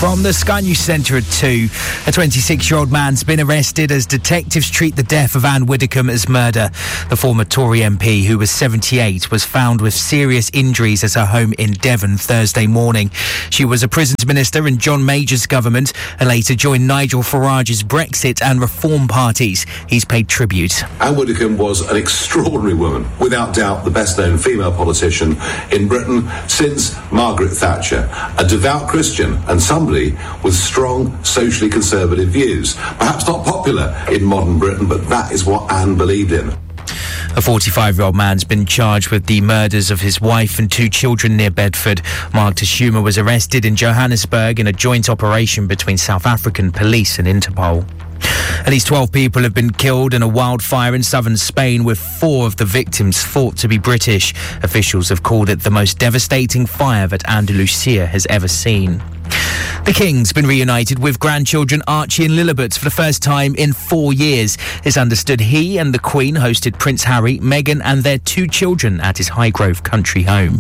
From the Sky News Centre at 2, a 26-year-old man's been arrested as detectives treat the death of Anne Widdecombe as murder. The former Tory MP, who was 78, was found with serious injuries at her home in Devon Thursday morning. She was a prisons minister in John Major's government and later joined Nigel Farage's Brexit and Reform parties. He's paid tribute. Anne Widdecombe was an extraordinary woman, without doubt the best-known female politician in Britain since Margaret Thatcher, a devout Christian and somebody with strong socially conservative views. Perhaps not popular in modern Britain, but that is what Anne believed in. A 45-year-old man's been charged with the murders of his wife and 2 children near Bedford. Mark Tashuma was arrested in Johannesburg in a joint operation between South African police and Interpol. At least 12 people have been killed in a wildfire in southern Spain, with 4 of the victims thought to be British. Officials have called it the most devastating fire that Andalusia has ever seen. The King's been reunited with grandchildren Archie and Lilibet for the first time in 4 years. It's understood he and the Queen hosted Prince Harry, Meghan and their 2 children at his Highgrove country home.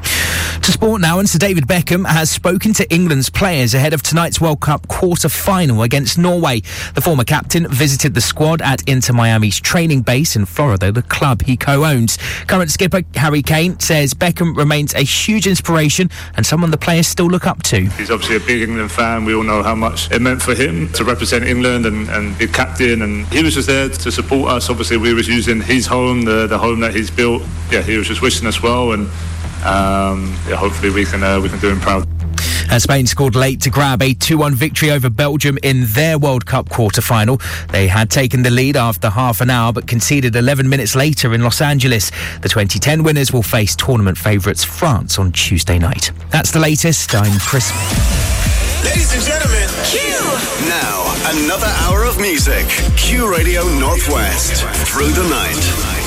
To sport now, and Sir David Beckham has spoken to England's players ahead of tonight's World Cup quarter-final against Norway. The former captain visited the squad at Inter Miami's training base in Florida, the club he co-owns. Current skipper Harry Kane says Beckham remains a huge inspiration and someone the players still look up to. He's obviously a big England fan. We all know how much it meant for him to represent England and be captain, and he was just there to support us. Obviously we was using his home, the home that he's built. Yeah, he was just wishing us well, and hopefully we can do him proud. Spain scored late to grab a 2-1 victory over Belgium in their World Cup quarter-final. They had taken the lead after half an hour but conceded 11 minutes later in Los Angeles. The 2010 winners will face tournament favourites France on Tuesday night. That's the latest. I'm Chris. Ladies and gentlemen, Q! Now, another hour of music. Q Radio Northwest. Through the night.